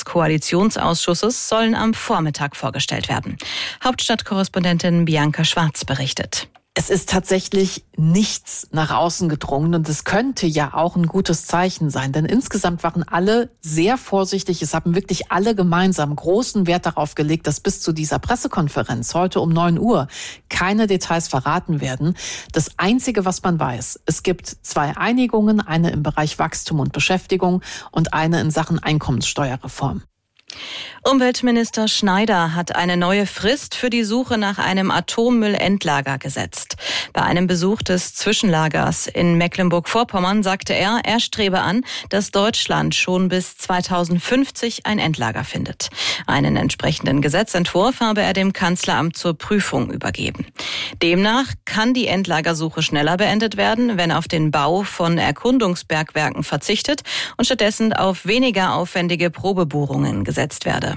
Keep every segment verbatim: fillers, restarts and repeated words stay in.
Koalitionsausschusses sollen am Vormittag vorgestellt werden. Hauptstadtkorrespondentin Bianca Schwarz berichtet. Es ist tatsächlich nichts nach außen gedrungen und es könnte ja auch ein gutes Zeichen sein, denn insgesamt waren alle sehr vorsichtig. Es haben wirklich alle gemeinsam großen Wert darauf gelegt, dass bis zu dieser Pressekonferenz heute um neun Uhr keine Details verraten werden. Das Einzige, was man weiß, es gibt zwei Einigungen, eine im Bereich Wachstum und Beschäftigung und eine in Sachen Einkommenssteuerreform. Umweltminister Schneider hat eine neue Frist für die Suche nach einem Atommüllendlager gesetzt. Bei einem Besuch des Zwischenlagers in Mecklenburg-Vorpommern sagte er, er strebe an, dass Deutschland schon bis zweitausendfünfzig ein Endlager findet. Einen entsprechenden Gesetzentwurf habe er dem Kanzleramt zur Prüfung übergeben. Demnach kann die Endlagersuche schneller beendet werden, wenn auf den Bau von Erkundungsbergwerken verzichtet und stattdessen auf weniger aufwendige Probebohrungen gesetzt werde.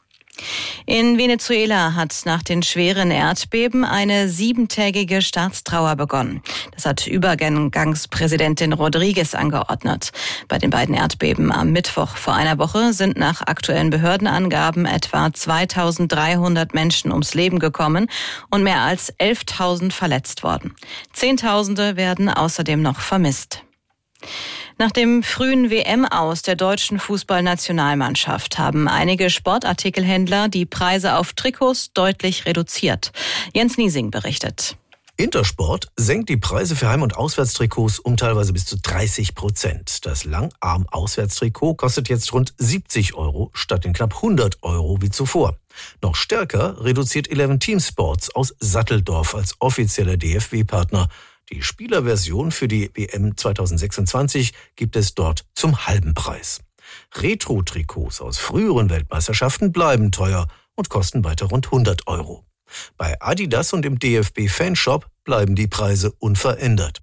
In Venezuela hat nach den schweren Erdbeben eine siebentägige Staatstrauer begonnen. Das hat Übergangspräsidentin Rodriguez angeordnet. Bei den beiden Erdbeben am Mittwoch vor einer Woche sind nach aktuellen Behördenangaben etwa zweitausenddreihundert Menschen ums Leben gekommen und mehr als elftausend verletzt worden. Zehntausende werden außerdem noch vermisst. Nach dem frühen W M-Aus der deutschen Fußballnationalmannschaft haben einige Sportartikelhändler die Preise auf Trikots deutlich reduziert. Jens Niesing berichtet. Intersport senkt die Preise für Heim- und Auswärtstrikots um teilweise bis zu dreißig Prozent. Das Langarm-Auswärtstrikot kostet jetzt rund siebzig Euro statt den knapp hundert Euro wie zuvor. Noch stärker reduziert Eleven Team Sports aus Satteldorf als offizieller D F B-Partner. Die Spielerversion für die W M zweitausendsechsundzwanzig gibt es dort zum halben Preis. Retro-Trikots aus früheren Weltmeisterschaften bleiben teuer und kosten weiter rund hundert Euro. Bei Adidas und im D F B-Fanshop bleiben die Preise unverändert.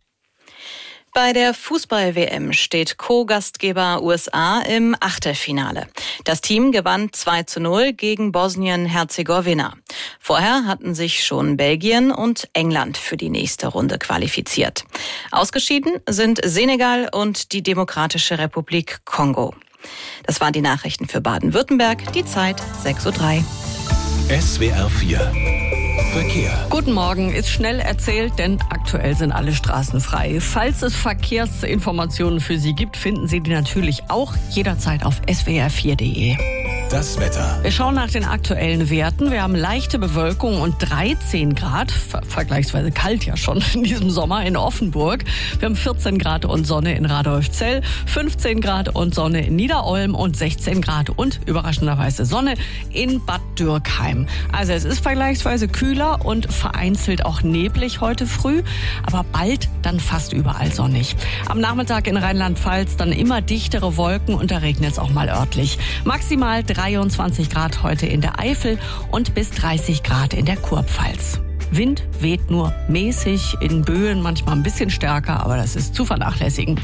Bei der Fußball-W M steht Co-Gastgeber U S A im Achtelfinale. Das Team gewann zwei zu null gegen Bosnien-Herzegowina. Vorher hatten sich schon Belgien und England für die nächste Runde qualifiziert. Ausgeschieden sind Senegal und die Demokratische Republik Kongo. Das waren die Nachrichten für Baden-Württemberg. Die Zeit sechs Uhr drei. S W R vier Verkehr. Guten Morgen, ist schnell erzählt, denn aktuell sind alle Straßen frei. Falls es Verkehrsinformationen für Sie gibt, finden Sie die natürlich auch jederzeit auf S W R vier Punkt de. Das Wetter. Wir schauen nach den aktuellen Werten. Wir haben leichte Bewölkung und dreizehn Grad, ver- vergleichsweise kalt ja schon in diesem Sommer in Offenburg. Wir haben vierzehn Grad und Sonne in Radolfzell, fünfzehn Grad und Sonne in Niederolm und sechzehn Grad und überraschenderweise Sonne in Bad Dürkheim. Also es ist vergleichsweise kühler und vereinzelt auch neblig heute früh, aber bald dann fast überall sonnig. Am Nachmittag in Rheinland-Pfalz dann immer dichtere Wolken und da regnet es auch mal örtlich. Maximal dreiundzwanzig Grad heute in der Eifel und bis dreißig Grad in der Kurpfalz. Wind weht nur mäßig, in Böen manchmal ein bisschen stärker, aber das ist zu vernachlässigen.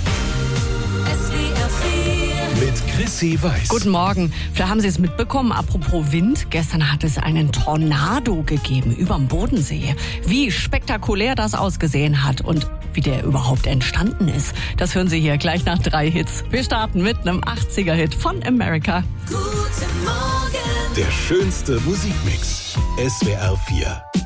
Mit Chrissy Weiß. Guten Morgen. Vielleicht haben Sie es mitbekommen, apropos Wind. Gestern hat es einen Tornado gegeben überm Bodensee. Wie spektakulär das ausgesehen hat und wie der überhaupt entstanden ist, das hören Sie hier gleich nach drei Hits. Wir starten mit einem achtziger-Hit von America. Guten Morgen. Der schönste Musikmix. S W R vier.